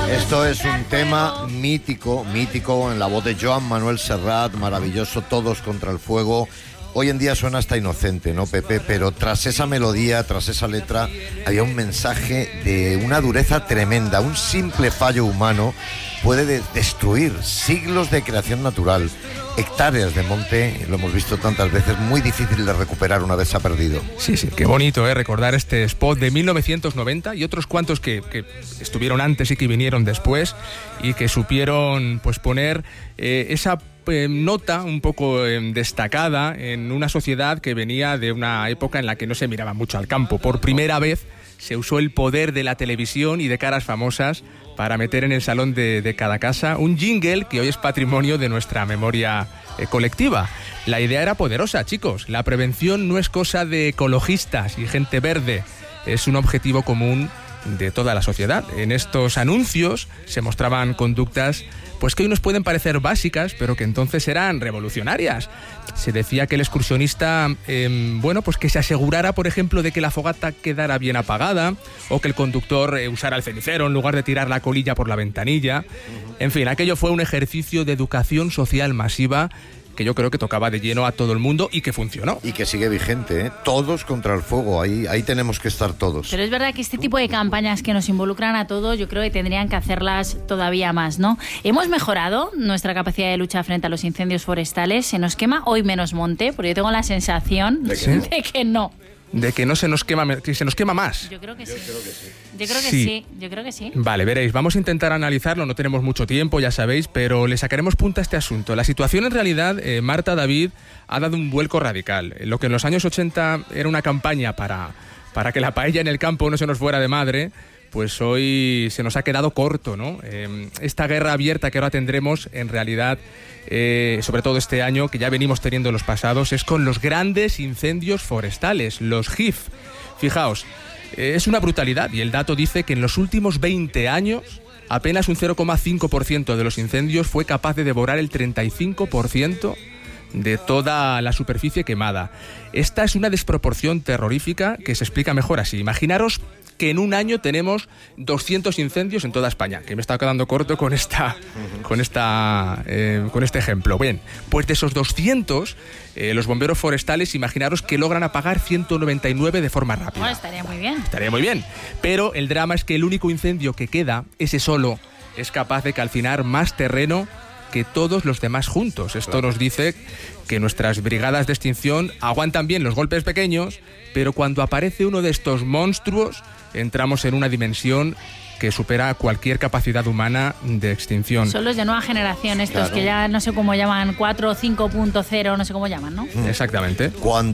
Esto es un tema mítico, en la voz de Joan Manuel Serrat, maravilloso, Todos contra el fuego. Hoy en día suena hasta inocente, ¿no, Pepe? Pero tras esa melodía, tras esa letra, había un mensaje de una dureza tremenda. Un simple fallo humano puede destruir siglos de creación natural, hectáreas de monte, lo hemos visto tantas veces, muy difícil de recuperar una vez se ha perdido. Sí, qué bonito, recordar este spot de 1990 y otros cuantos que estuvieron antes y que vinieron después y que supieron pues poner esa nota un poco destacada en una sociedad que venía de una época en la que no se miraba mucho al campo. Por primera vez se usó el poder de la televisión y de caras famosas para meter en el salón de cada casa un jingle que hoy es patrimonio de nuestra memoria colectiva. La idea era poderosa, chicos. La prevención no es cosa de ecologistas y gente verde, es un objetivo común de toda la sociedad. En estos anuncios se mostraban conductas pues que hoy nos pueden parecer básicas, pero que entonces eran revolucionarias. Se decía que el excursionista, pues que se asegurara, por ejemplo, de que la fogata quedara bien apagada, o que el conductor usara el cenicero en lugar de tirar la colilla por la ventanilla. En fin, aquello fue un ejercicio de educación social masiva que yo creo que tocaba de lleno a todo el mundo y que funcionó. Y que sigue vigente, ¿eh? Todos contra el fuego, ahí tenemos que estar todos. Pero es verdad que este tipo de campañas que nos involucran a todos, yo creo que tendrían que hacerlas todavía más, ¿no? Hemos mejorado nuestra capacidad de lucha frente a los incendios forestales. Se nos quema hoy menos monte, porque yo tengo la sensación de que no. De que no se nos quema, que se nos quema más. Yo creo que sí. Yo creo que sí. Vale, veréis, vamos a intentar analizarlo, no tenemos mucho tiempo, ya sabéis, pero le sacaremos punta a este asunto. La situación en realidad, Marta, David, ha dado un vuelco radical. Lo que en los años 80 era una campaña para que la paella en el campo no se nos fuera de madre, pues hoy se nos ha quedado corto, ¿no? Esta guerra abierta que ahora tendremos, en realidad, sobre todo este año, que ya venimos teniendo en los pasados, es con los grandes incendios forestales, los GIF. Fijaos, es una brutalidad y el dato dice que en los últimos 20 años apenas un 0,5% de los incendios fue capaz de devorar el 35% de toda la superficie quemada. Esta es una desproporción terrorífica que se explica mejor así. Imaginaros que en un año tenemos 200 incendios en toda España, que me está quedando corto con este ejemplo. Bien, pues de esos 200, los bomberos forestales, imaginaros que logran apagar 199 de forma rápida. Bueno, estaría muy bien. Estaría muy bien, pero el drama es que el único incendio que queda, ese solo, es capaz de calcinar más terreno que todos los demás juntos. Esto nos dice que nuestras brigadas de extinción aguantan bien los golpes pequeños, pero cuando aparece uno de estos monstruos, entramos en una dimensión que supera cualquier capacidad humana de extinción. Son los de nueva generación estos, claro, que ya no sé cómo llaman, 4 o 5.0, no sé cómo llaman, ¿no? Exactamente.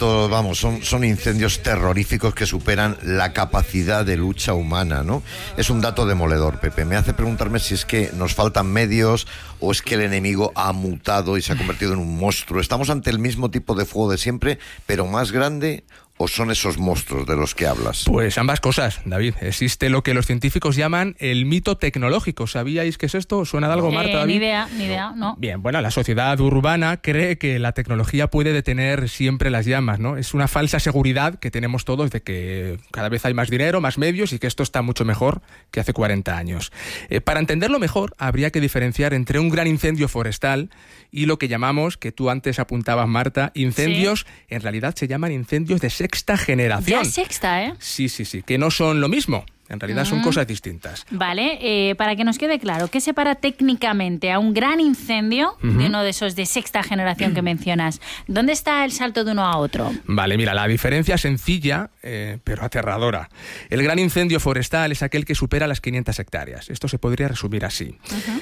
Son incendios terroríficos que superan la capacidad de lucha humana, ¿no? Es un dato demoledor, Pepe. Me hace preguntarme si es que nos faltan medios o es que el enemigo ha mutado y se ha convertido en un monstruo. ¿Estamos ante el mismo tipo de fuego de siempre, pero más grande? ¿O son esos monstruos de los que hablas? Pues ambas cosas, David. Existe lo que los científicos llaman el mito tecnológico. ¿Sabíais qué es esto? ¿Suena de algo, Marta, David? Ni idea, no. Bien, bueno, la sociedad urbana cree que la tecnología puede detener siempre las llamas, ¿no? Es una falsa seguridad que tenemos todos de que cada vez hay más dinero, más medios y que esto está mucho mejor que hace 40 años. Para entenderlo mejor, habría que diferenciar entre un gran incendio forestal y lo que llamamos, que tú antes apuntabas, Marta, incendios, sí. En realidad se llaman incendios de sexta generación. Ya sexta, ¿eh? Sí, que no son lo mismo. En realidad son cosas distintas. Vale, para que nos quede claro, ¿qué separa técnicamente a un gran incendio de uno de esos de sexta generación que mencionas? ¿Dónde está el salto de uno a otro? Vale, mira, la diferencia es sencilla, pero aterradora. El gran incendio forestal es aquel que supera las 500 hectáreas. Esto se podría resumir así.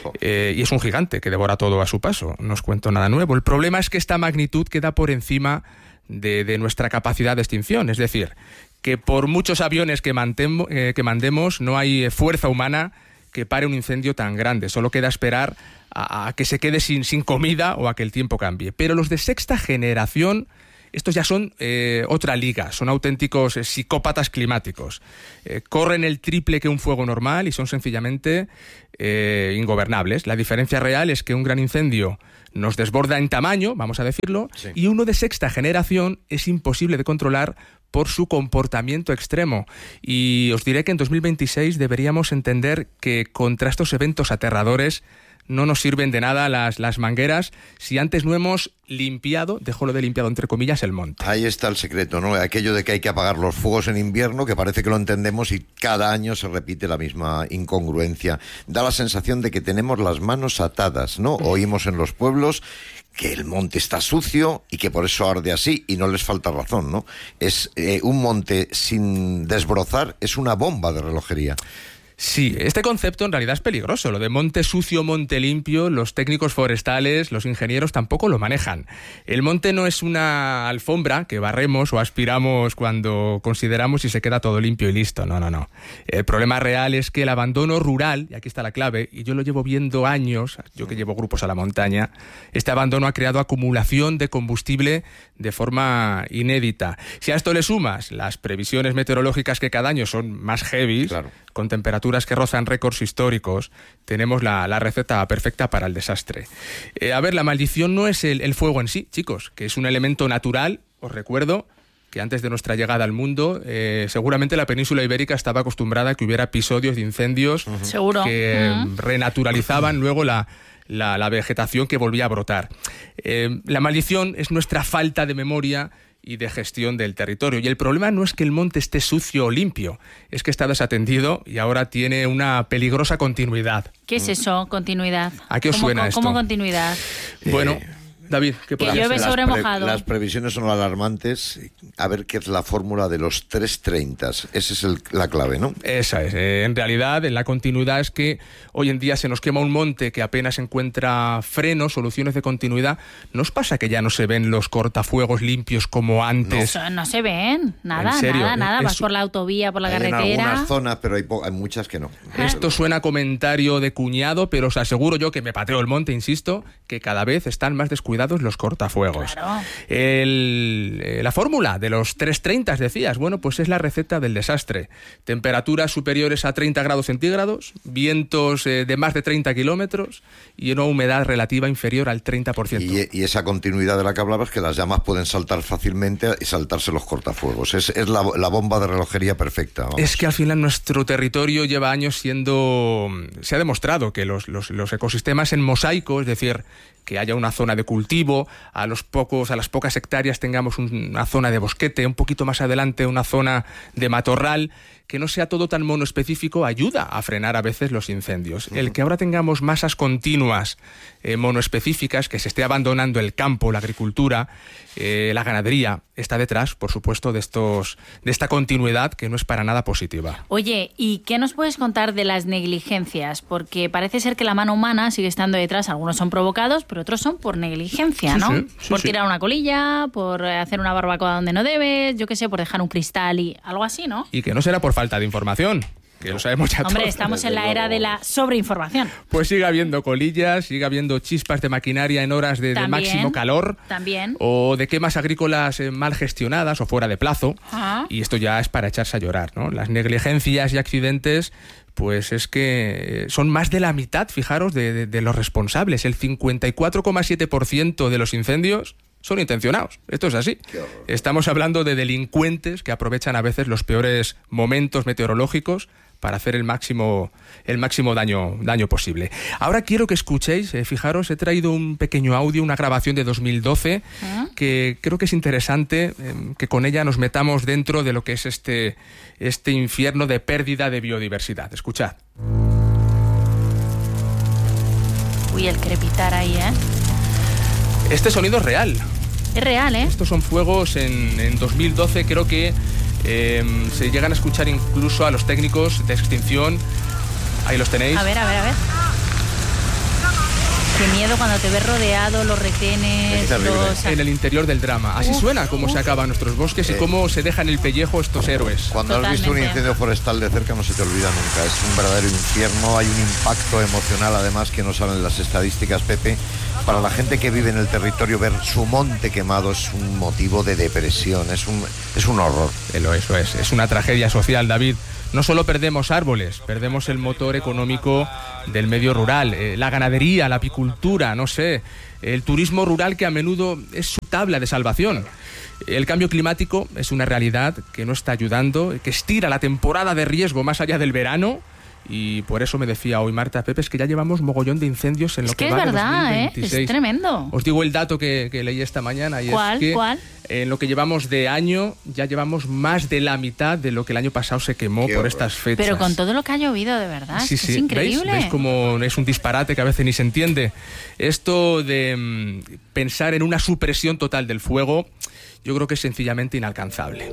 Y es un gigante que devora todo a su paso. No os cuento nada nuevo. El problema es que esta magnitud queda por encima de nuestra capacidad de extinción. Es decir, que por muchos aviones que mandemos, no hay fuerza humana que pare un incendio tan grande. Solo queda esperar a que se quede sin comida o a que el tiempo cambie. Pero los de sexta generación estos ya son otra liga, son auténticos psicópatas climáticos. Corren el triple que un fuego normal y son sencillamente ingobernables. La diferencia real es que un gran incendio nos desborda en tamaño, vamos a decirlo, sí, y uno de sexta generación es imposible de controlar por su comportamiento extremo. Y os diré que en 2026 deberíamos entender que contra estos eventos aterradores no nos sirven de nada las mangueras si antes no hemos limpiado, dejo lo de limpiado entre comillas, el monte. Ahí está el secreto, ¿no? Aquello de que hay que apagar los fuegos en invierno, que parece que lo entendemos y cada año se repite la misma incongruencia. Da la sensación de que tenemos las manos atadas, ¿no? Oímos en los pueblos que el monte está sucio y que por eso arde así, y no les falta razón, ¿no? Es un monte sin desbrozar, es una bomba de relojería. Sí, este concepto en realidad es peligroso. Lo de monte sucio, monte limpio, los técnicos forestales, los ingenieros tampoco lo manejan. El monte no es una alfombra que barremos o aspiramos cuando consideramos si se queda todo limpio y listo. No, no, no. El problema real es que el abandono rural, y aquí está la clave, y yo lo llevo viendo años, yo que llevo grupos a la montaña, este abandono ha creado acumulación de combustible de forma inédita. Si a esto le sumas las previsiones meteorológicas que cada año son más heavy, claro, con temperaturas que rozan récords históricos, tenemos la receta perfecta para el desastre. A ver, la maldición no es el fuego en sí, chicos, que es un elemento natural. Os recuerdo que antes de nuestra llegada al mundo, seguramente la península ibérica estaba acostumbrada a que hubiera episodios de incendios que renaturalizaban luego la vegetación que volvía a brotar. La maldición es nuestra falta de memoria y de gestión del territorio. Y el problema no es que el monte esté sucio o limpio, es que está desatendido y ahora tiene una peligrosa continuidad. ¿Qué es eso, continuidad? ¿A qué os suena esto? ¿Cómo continuidad? Bueno, David, ¿qué que llueve sobre mojado. Las previsiones son alarmantes. A ver qué es la fórmula de los 330. Esa es la clave, ¿no? Esa es. En realidad, la continuidad es que hoy en día se nos quema un monte que apenas encuentra frenos, soluciones de continuidad. ¿No os pasa que ya no se ven los cortafuegos limpios como antes? No se ven. Nada, ¿En serio? nada. Vas por la autovía, por la carretera. En algunas zonas, pero hay muchas que no. Esto suena a comentario de cuñado, pero os aseguro yo que me pateo el monte, insisto, que cada vez están más descuidados los cortafuegos. Claro. La fórmula de los 330, decías, bueno, pues es la receta del desastre. Temperaturas superiores a 30 grados centígrados, vientos de más de 30 kilómetros y una humedad relativa inferior al 30%. Y esa continuidad de la que hablabas, que las llamas pueden saltar fácilmente y saltarse los cortafuegos. Es la bomba de relojería perfecta. Vamos. Es que al final nuestro territorio lleva años siendo... Se ha demostrado que los ecosistemas en mosaico, es decir, que haya una zona de cultivo, a las pocas hectáreas tengamos una zona de bosquete, un poquito más adelante una zona de matorral, que no sea todo tan monoespecífico, ayuda a frenar a veces los incendios. El que ahora tengamos masas continuas monoespecíficas, que se esté abandonando el campo, la agricultura, la ganadería, está detrás, por supuesto, de esta continuidad que no es para nada positiva. Oye, ¿y qué nos puedes contar de las negligencias? Porque parece ser que la mano humana sigue estando detrás. Algunos son provocados, pero otros son por negligencia, ¿no? Sí, por tirar una colilla, por hacer una barbacoa donde no debes, yo qué sé, por dejar un cristal y algo así, ¿no? Y que no será por falta de información, que lo sabemos ya todos. Hombre, estamos en la era de la sobreinformación. Pues sigue habiendo colillas, sigue habiendo chispas de maquinaria en horas de máximo calor. También. O de quemas agrícolas mal gestionadas o fuera de plazo. Ajá. Y esto ya es para echarse a llorar, ¿no? Las negligencias y accidentes, pues es que son más de la mitad, fijaros, de los responsables. El 54,7% de los incendios son intencionados. Esto es así. Estamos hablando de delincuentes que aprovechan a veces los peores momentos meteorológicos para hacer el máximo daño posible. Ahora quiero que escuchéis, fijaros, he traído un pequeño audio, una grabación de 2012, que creo que es interesante, que con ella nos metamos dentro de lo que es este infierno de pérdida de biodiversidad. Escuchad. Uy, el crepitar ahí, ¿eh? Este sonido es real. Es real, ¿eh? Estos son fuegos en 2012, creo que se llegan a escuchar incluso a los técnicos de extinción. Ahí los tenéis. A ver. Qué miedo cuando te ves rodeado, los retenes, en el interior del drama. Así suena cómo se acaban nuestros bosques y cómo se dejan el pellejo estos héroes. Cuando has visto un incendio forestal de cerca no se te olvida nunca. Es un verdadero infierno. Hay un impacto emocional, además, que no salen las estadísticas, Pepe. Para la gente que vive en el territorio, ver su monte quemado es un motivo de depresión. Es un horror. Eso es. Es una tragedia social, David. No solo perdemos árboles, perdemos el motor económico del medio rural, la ganadería, la apicultura, no sé, el turismo rural, que a menudo es su tabla de salvación. El cambio climático es una realidad que no está ayudando, que estira la temporada de riesgo más allá del verano. Y por eso me decía hoy Marta, Pepe, es que ya llevamos mogollón de incendios en lo que va de 2026. Es tremendo. Os digo el dato que leí esta mañana. Y ¿Cuál? Es que ¿Cuál? En lo que llevamos de año, ya llevamos más de la mitad de lo que el año pasado se quemó por estas fechas. Pero con todo lo que ha llovido, de verdad, sí, es increíble. ¿Veis cómo es un disparate que a veces ni se entiende? Esto de pensar en una supresión total del fuego, yo creo que es sencillamente inalcanzable.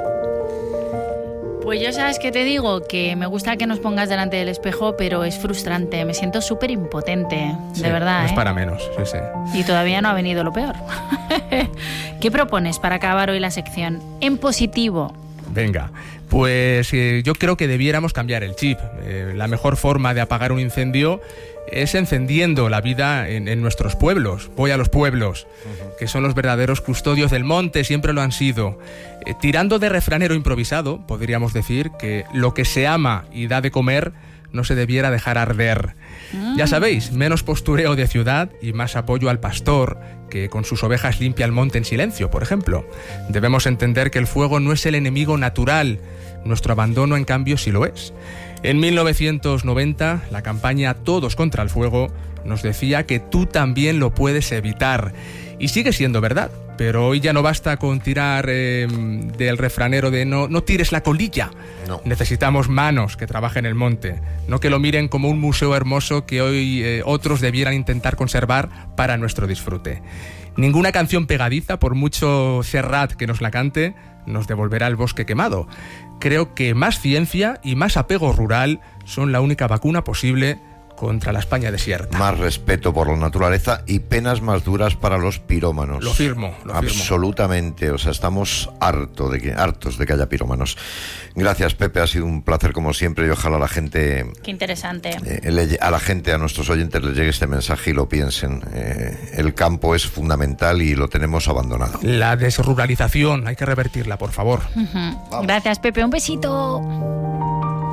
Pues yo, ¿sabes qué te digo? Que me gusta que nos pongas delante del espejo, pero es frustrante. Me siento súper impotente, de verdad. No es para menos, sí. Y todavía no ha venido lo peor. ¿Qué propones para acabar hoy la sección? En positivo. Venga, pues yo creo que debiéramos cambiar el chip. La mejor forma de apagar un incendio es encendiendo la vida en nuestros pueblos. Voy a los pueblos, que son los verdaderos custodios del monte, siempre lo han sido. Tirando de refranero improvisado, podríamos decir que lo que se ama y da de comer no se debiera dejar arder. Ya sabéis, menos postureo de ciudad y más apoyo al pastor, que con sus ovejas limpia el monte en silencio, por ejemplo. Debemos entender que el fuego no es el enemigo natural, nuestro abandono, en cambio, sí lo es. En 1990, la campaña Todos contra el Fuego nos decía que tú también lo puedes evitar. Y sigue siendo verdad, pero hoy ya no basta con tirar del refranero de no tires la colilla. No. Necesitamos manos que trabajen el monte, no que lo miren como un museo hermoso que hoy otros debieran intentar conservar para nuestro disfrute. Ninguna canción pegadiza, por mucho Serrat que nos la cante, nos devolverá el bosque quemado. Creo que más ciencia y más apego rural son la única vacuna posible contra la España desierta. Más respeto por la naturaleza y penas más duras para los pirómanos. Lo firmo. Absolutamente. O sea, estamos hartos de que haya pirómanos. Gracias, Pepe. Ha sido un placer como siempre y ojalá la gente... Qué interesante. A nuestros oyentes les llegue este mensaje y lo piensen. El campo es fundamental y lo tenemos abandonado. La desruralización, hay que revertirla, por favor. Gracias, Pepe. Un besito.